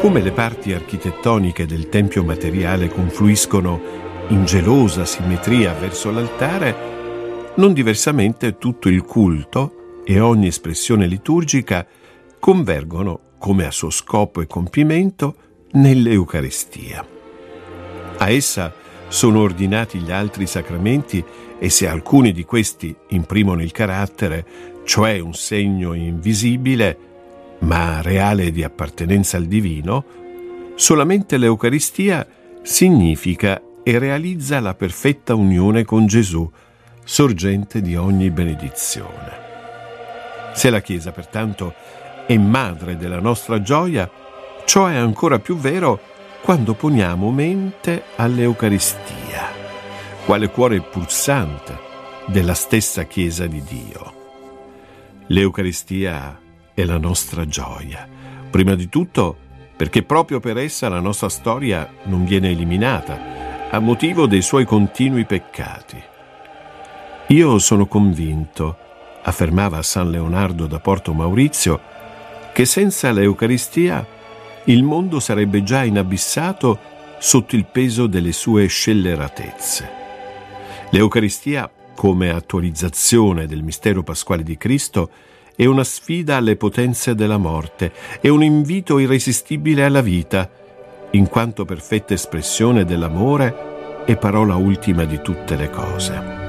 Come le parti architettoniche del tempio materiale confluiscono in gelosa simmetria verso l'altare, non diversamente tutto il culto e ogni espressione liturgica convergono, come a suo scopo e compimento, nell'Eucaristia. A essa sono ordinati gli altri sacramenti e se alcuni di questi imprimono il carattere, cioè un segno invisibile, ma reale di appartenenza al divino, solamente l'Eucaristia significa e realizza la perfetta unione con Gesù, sorgente di ogni benedizione. Se la Chiesa, pertanto, è madre della nostra gioia, ciò è ancora più vero quando poniamo mente all'Eucaristia, quale cuore pulsante della stessa Chiesa di Dio. L'Eucaristia è la nostra gioia, prima di tutto perché proprio per essa la nostra storia non viene eliminata, a motivo dei suoi continui peccati. Io sono convinto, affermava San Leonardo da Porto Maurizio, che senza l'Eucaristia il mondo sarebbe già inabissato sotto il peso delle sue scelleratezze. L'Eucaristia, come attualizzazione del mistero pasquale di Cristo, è una sfida alle potenze della morte, è un invito irresistibile alla vita, in quanto perfetta espressione dell'amore e parola ultima di tutte le cose.